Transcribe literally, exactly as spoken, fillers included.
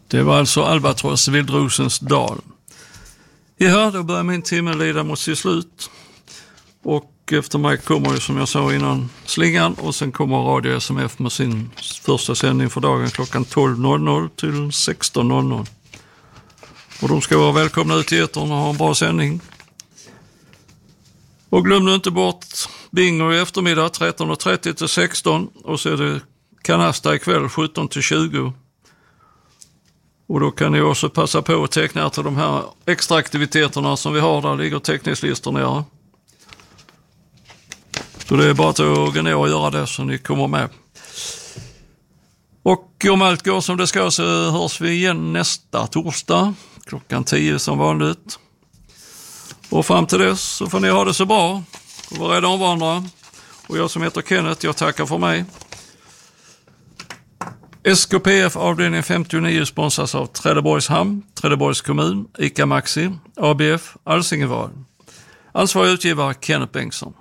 Det var alltså Albatross, Vildrosens dal. Ja, då börjar min timme lida mot sitt slut. Och efter mig kommer ju som jag sa innan Slingan och sen kommer Radio S M F med sin första sändning för dagen klockan tolv till sexton. Och de ska vara välkomna ut i etern och ha en bra sändning. Och glöm nu inte bort bingo i eftermiddag tretton trettio till sexton och så är det kanasta ikväll sjutton till tjugo. Och då kan ni också passa på att teckna till de här extra aktiviteterna som vi har. Där ligger teckningslistor nere. Så det är bara att gå ner och göra det så ni kommer med. Och om allt går som det ska så hörs vi igen nästa torsdag klockan tio som vanligt. Och fram till dess så får ni ha det så bra och vara rädda om varandra. Och jag som heter Kenneth, jag tackar för mig. S K P F avdelning femtionio sponsras av Trelleborgs hamn, Trelleborgs kommun, ICA Maxi, A B F, Alsingevad. Ansvarig utgivare Kenneth Bengtsson.